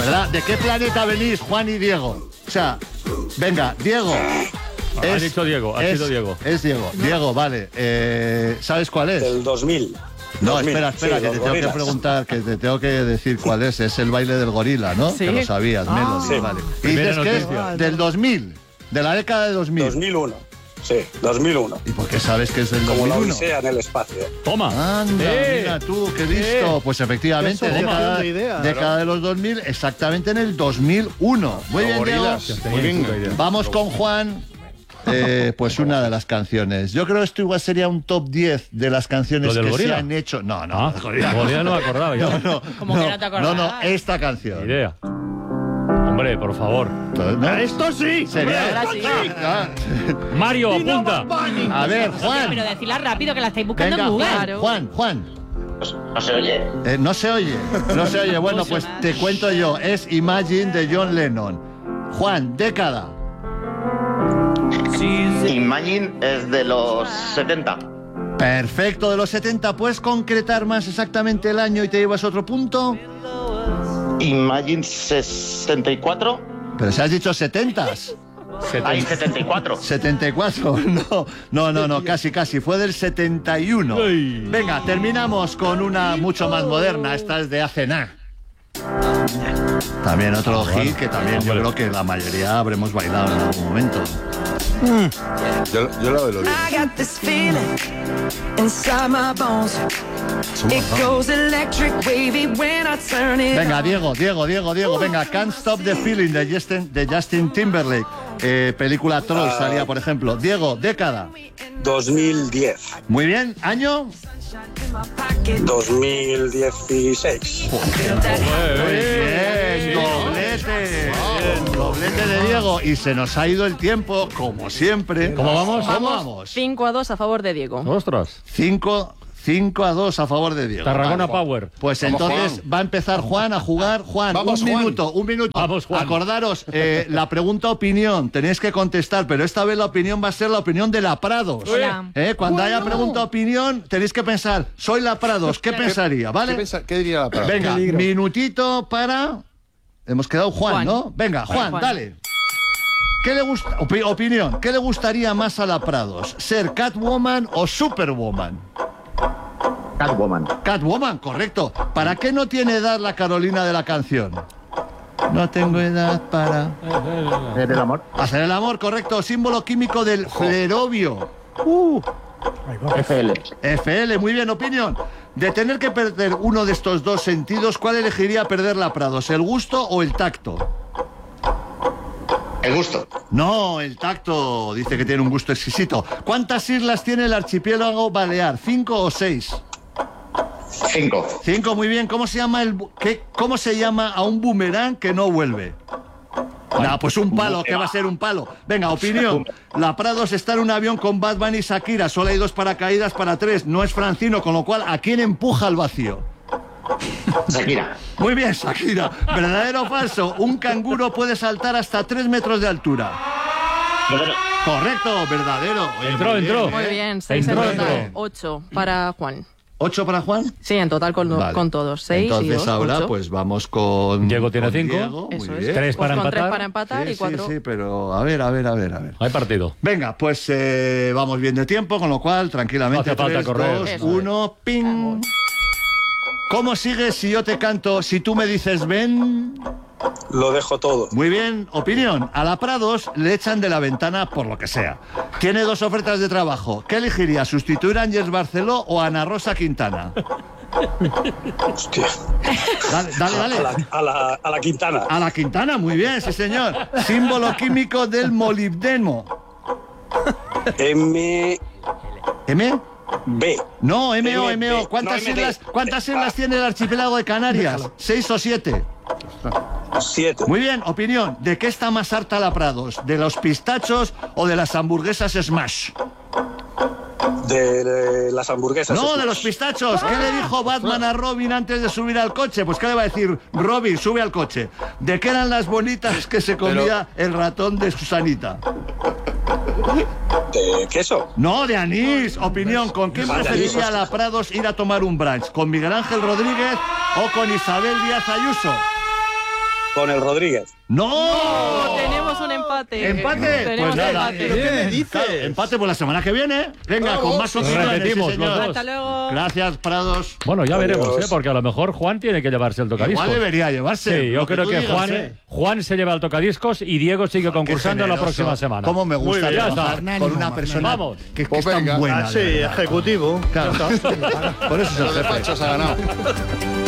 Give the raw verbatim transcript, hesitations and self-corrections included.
verdad, ¿de qué planeta venís, Juan y Diego? O sea, venga, Diego. Ha dicho Diego, ha es, sido Diego. Es Diego. No. Diego, vale. Eh, ¿Sabes cuál es? Del dos mil. No, dos mil, espera, espera, sí, que te tengo gorilas. que preguntar, que te tengo que decir cuál es. Es el baile del gorila, ¿no? Sí. Que lo sabías, Ah. Melody, Sí. vale. Y Primera dices que es noticia. del dos mil, de la década de dos mil. dos mil uno. Sí, dos mil uno. ¿Y por qué sabes que es del Como la dos mil uno? Odisea en el espacio. Toma. Anda, Eh. mira tú, qué listo. Eh. Pues efectivamente, Qué década, asociación de ideas. década de los dos mil, exactamente en el dos mil uno. Muy bien, Diego. Ya tenía ni puta idea. Vamos con Juan. Eh, pues una de las canciones. Yo creo que esto igual sería un top diez de las canciones ¿Lo del que gorila? se han hecho. No, no, Ah, el gorila. gorila no me acordaba yo. No, no, Como que no te acordabas. no, no, esta canción. Idea. Hombre, por favor. ¿No? ¡Esto sí! Sería- Ahora sí. Ah, Mario, apunta. A ver, Pero Juan. decirla rápido, que la estáis buscando Venga, en Google. Juan, Juan, Juan. No se oye. Eh, no se oye, no se oye. Bueno, pues te cuento yo. Es Imagine de John Lennon. Juan, década. Imagine es de los setenta. Perfecto, de los setenta. ¿Puedes concretar más exactamente el año y te llevas otro punto? Imagine sesenta y cuatro. Pero si has dicho setentas. Hay setenta y cuatro. setenta y cuatro, no, no, no, no, casi, casi, fue del setenta y uno. Ay. Venga, terminamos con una mucho más moderna, esta es de hace nada. También otro Ah, bueno. hit que también yo creo que la mayoría habremos bailado en algún momento. Yo, yo la veo bien. I got this feeling inside my bones. It goes electric wavy when I turn it Venga, on. Diego, Diego, Diego, Diego, venga, Can't Stop the Feeling de Justin, de Justin Timberlake. Eh, película Troll salía, por ejemplo. Diego, década. dos mil diez. Muy bien, año. dos mil dieciséis. Muy bien, doblete. Bien, doblete de Diego. Y se nos ha ido el tiempo, como siempre. ¿Cómo vamos? ¿Cómo vamos? cinco a dos a favor de Diego. Ostras. cinco a dos a favor de Diego. Tarragona Vale. Power. Pues Vamos, entonces Juan. va a empezar Juan a jugar. Juan, Vamos, un Juan. minuto, un minuto. Vamos, Juan. Acordaros, eh, la pregunta opinión, tenéis que contestar, pero esta vez la opinión va a ser la opinión de la Prados. Hola. Eh, Cuando haya pregunta opinión, tenéis que pensar, soy la Prados, ¿qué pensaría? ¿Qué, ¿Vale? pensa- qué diría la palabra? Venga, minutito para... Hemos quedado Juan, Juan. ¿no? Venga, Juan, Juan. dale. ¿Qué le gusta? Opi- opinión, ¿qué le gustaría más a la Prados? ¿Ser Catwoman o Superwoman? Catwoman. Catwoman, correcto. ¿Para qué no tiene edad la Carolina de la canción? No tengo edad para... ¿El amor? Hacer el amor, correcto. Símbolo químico del flerobio. F L. F L, muy bien, opinión. De tener que perder uno de estos dos sentidos, ¿cuál elegiría perder la Prados? ¿El gusto o el tacto? El gusto. No, el tacto. Dice que tiene un gusto exquisito. ¿Cuántas islas tiene el archipiélago balear? ¿Cinco o seis? Cinco. Cinco, muy bien. ¿Cómo se llama el bu- qué, cómo se llama a un boomerang que no vuelve? Nah, pues un palo, ¿qué va a ser un palo? Venga, opinión. La Prados está en un avión con Batman y Shakira. Solo hay dos paracaídas para tres. No es Francino, con lo cual, ¿a quién empuja al vacío? Shakira. Muy bien, Shakira. ¿Verdadero o falso? Un canguro puede saltar hasta tres metros de altura. Bueno, Correcto, verdadero. Oye, Entró, muy entró. bien, Muy ¿eh? bien, seis en Entró, total. entró. Ocho para Juan. ¿Ocho para Juan? Sí, en total con, Vale. con todos. Seis Entonces y dos, ahora ocho. pues vamos con... Diego tiene con cinco. Diego, muy Eso es. bien. Tres Pues para con tres empatar. para empatar Sí, y cuatro. sí, sí, pero a ver, a ver, a ver, a ver. Hay partido. Venga, pues eh, vamos bien de tiempo, con lo cual, tranquilamente, No hace falta tres, correr. dos, Eso. uno, ping. ¿Cómo sigues si yo te canto, si tú me dices ven? Lo dejo todo. Muy bien, opinión. A la Prados le echan de la ventana por lo que sea. Tiene dos ofertas de trabajo. ¿Qué elegiría, sustituir a Ángeles Barceló o a Ana Rosa Quintana? Hostia. Dale, dale, dale. A la, a la, a la Quintana. A la Quintana, muy bien, sí señor. Símbolo químico del molibdeno. M ¿M? B. No, M O, M M O. ¿Cuántas no, M D. islas, ¿cuántas islas tiene el archipiélago de Canarias? ¿Seis o siete? Siete. Muy bien, opinión. ¿De qué está más harta la Prados? ¿De los pistachos o de las hamburguesas Smash? De, de las hamburguesas. No, Smash. de los pistachos. ¿Qué le dijo Batman a Robin antes de subir al coche? Pues ¿qué le va a decir? Robin, sube al coche. ¿De qué eran las bonitas que se comía el ratón de Susanita? ¿De queso? No, de anís. Opinión, ¿con quién Vale, preferiría anís, la Prados ir a tomar un brunch? ¿Con Miguel Ángel Rodríguez o con Isabel Díaz Ayuso? Con el Rodríguez. ¡No! Tenemos un empate. ¿Empate? Tenemos Pues nada. empate. ¿Qué me Claro, dices? empate por la semana que viene. Venga, Bravo. con más opciones. Repetimos sí, los señor. dos. Hasta luego. Gracias, Prados. Bueno, ya Adiós. veremos, ¿eh? Porque a lo mejor Juan tiene que llevarse el tocadiscos. Igual debería llevarse. Sí, yo lo creo tú que digas, Juan, ¿eh? Juan se lleva el tocadiscos y Diego sigue concursando la Qué próxima generoso. semana. Cómo me gusta Muy bien, ya trabajar está. con una persona Vamos. que, que Pues es tan venga. buena. Ah, sí, de verdad. ejecutivo. Claro. Por eso es el Los jefe. despachos ha ganado.